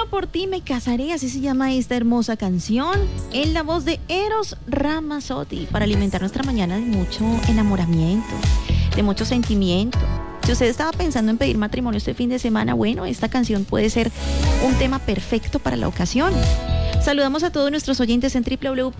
por ti me casaré, así se llama esta hermosa canción, en la voz de Eros Ramazzotti, para alimentar nuestra mañana de mucho enamoramiento, de mucho sentimiento. Si usted estaba pensando en pedir matrimonio este fin de semana, bueno, esta canción puede ser un tema perfecto para la ocasión. Saludamos a todos nuestros oyentes en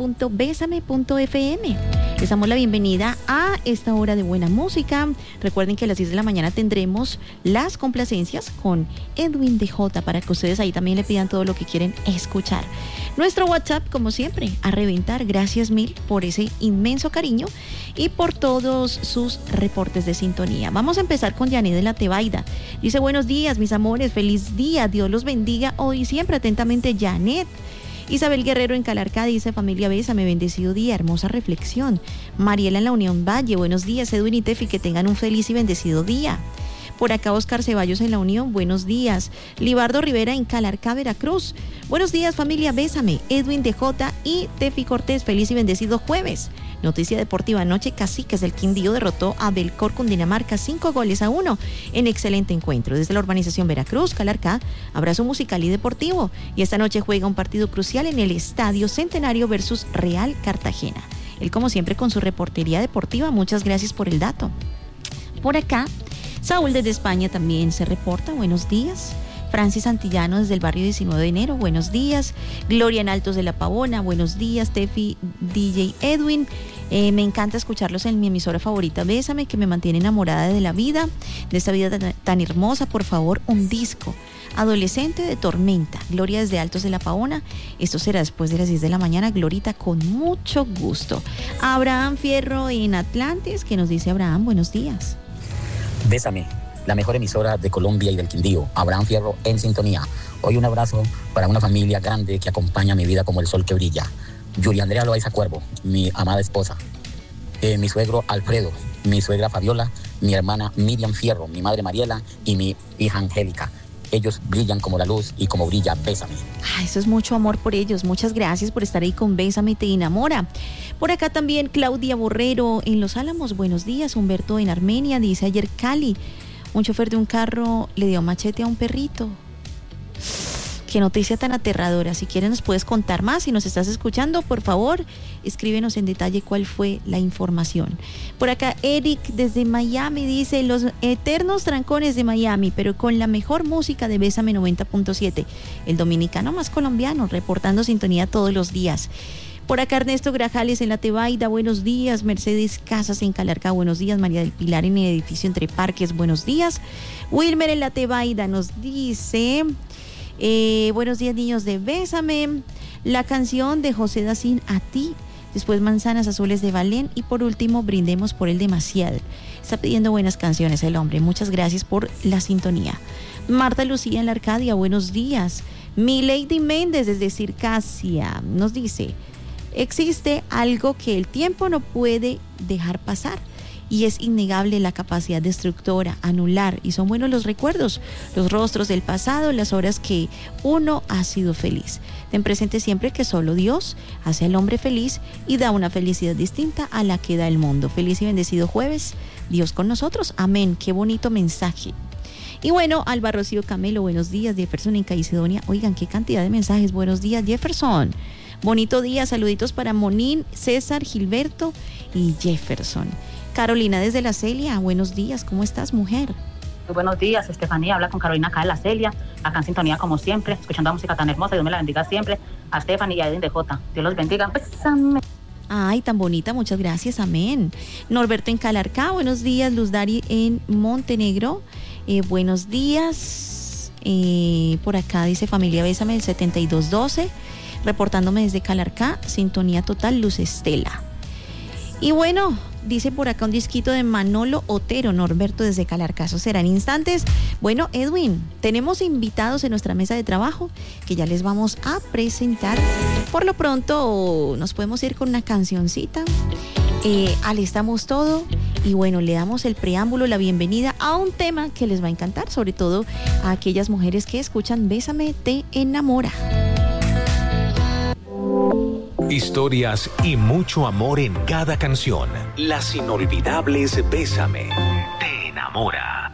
www.besame.fm. Les damos la bienvenida a esta hora de buena música. Recuerden que a las 10 de la mañana tendremos las complacencias con Edwin DJ para que ustedes ahí también le pidan todo lo que quieren escuchar. Nuestro WhatsApp, como siempre, a reventar. Gracias mil por ese inmenso cariño y por todos sus reportes de sintonía. Vamos a empezar con Janet de la Tebaida. Dice: buenos días, mis amores, feliz día, Dios los bendiga hoy y siempre. Atentamente, Janet. Isabel Guerrero en Calarcá dice: familia Bésame, bendecido día, hermosa reflexión. Mariela en la Unión Valle, buenos días, Edwin y Tefi, que tengan un feliz y bendecido día. Por acá Oscar Ceballos en la Unión, buenos días. Libardo Rivera en Calarcá, Veracruz, buenos días familia Bésame, Edwin DJ y Tefi Cortés, feliz y bendecido jueves. Noticia deportiva: anoche Caciques del Quindío derrotó a Belcor Cundinamarca 5-1 en excelente encuentro. Desde la urbanización Veracruz, Calarcá, abrazo musical y deportivo. Y esta noche juega un partido crucial en el Estadio Centenario versus Real Cartagena. Él, como siempre, con su reportería deportiva. Muchas gracias por el dato. Por acá, Saúl desde España también se reporta. Buenos días. Francis Santillano desde el barrio 19 de enero, buenos días. Gloria en Altos de la Pavona, buenos días. Tefi, DJ Edwin, me encanta escucharlos en mi emisora favorita Bésame, que me mantiene enamorada de la vida, de esta vida tan hermosa. Por favor, un disco. Adolescente de Tormenta. Gloria desde Altos de la Pavona. Esto será después de las 10 de la mañana. Glorita, con mucho gusto. Abraham Fierro en Atlantis, que nos dice: Abraham, buenos días. Bésame, la mejor emisora de Colombia y del Quindío. Abraham Fierro en sintonía. Hoy un abrazo para una familia grande que acompaña mi vida como el sol que brilla. Yuri Andrea Loaiza Cuervo, mi amada esposa. Mi suegro Alfredo, mi suegra Fabiola, mi hermana Miriam Fierro, mi madre Mariela y mi hija Angélica. Ellos brillan como la luz y como brilla Bésame. Eso es mucho amor por ellos. Muchas gracias por estar ahí con Bésame Te Enamora. Por acá también Claudia Borrero en Los Álamos. Buenos días. Humberto en Armenia dice: ayer Cali, un chofer de un carro le dio machete a un perrito. Qué noticia tan aterradora. Si quieres nos puedes contar más. Si nos estás escuchando, por favor, escríbenos en detalle cuál fue la información. Por acá Eric desde Miami dice: los eternos trancones de Miami, pero con la mejor música de Bésame 90.7. El dominicano más colombiano, reportando sintonía todos los días. Por acá Ernesto Grajales en la Tebaida, buenos días. Mercedes Casas en Calarcá, buenos días. María del Pilar en el edificio Entre Parques, buenos días. Wilmer en la Tebaida nos dice: buenos días, niños de Bésame. La canción de José Dacín, A Ti. Después Manzanas Azules de Valén. Y por último, Brindemos por el Demasiado. Está pidiendo buenas canciones el hombre. Muchas gracias por la sintonía. Marta Lucía en la Arcadia, buenos días. Mi Lady Méndez desde Circasia nos dice: existe algo que el tiempo no puede dejar pasar, y es innegable la capacidad destructora, anular, y son buenos los recuerdos, los rostros del pasado, las horas que uno ha sido feliz. Ten presente siempre que solo Dios hace al hombre feliz y da una felicidad distinta a la que da el mundo. Feliz y bendecido jueves, Dios con nosotros, amén. Qué bonito mensaje. Y bueno, Alba Rocío Camelo, buenos días. Jefferson en Caicedonia, oigan qué cantidad de mensajes. Buenos días, Jefferson. Bonito día, saluditos para Monín, César, Gilberto y Jefferson. Carolina desde La Celia, buenos días, ¿cómo estás, mujer? Muy buenos días, Estefanía, habla con Carolina acá de La Celia, acá en sintonía como siempre, escuchando la música tan hermosa. Dios me la bendiga siempre, a Stephanie y a Edwin DJ. Dios los bendiga. Bésame. Ay, tan bonita, muchas gracias, amén. Norberto en Calarcá, buenos días. Luz Dari en Montenegro, buenos días. Por acá dice familia Bésame el 7212. Reportándome desde Calarcá, sintonía total, Luz Estela. Y bueno, dice por acá un disquito de Manolo Otero, Norberto desde Calarcá. Eso será en instantes. Bueno, Edwin, tenemos invitados en nuestra mesa de trabajo que ya les vamos a presentar. Por lo pronto nos podemos ir con una cancioncita. Alistamos todo y bueno, le damos el preámbulo, la bienvenida a un tema que les va a encantar, sobre todo a aquellas mujeres que escuchan Bésame Te Enamora. Historias y mucho amor en cada canción. Las inolvidables Bésame Te Enamora.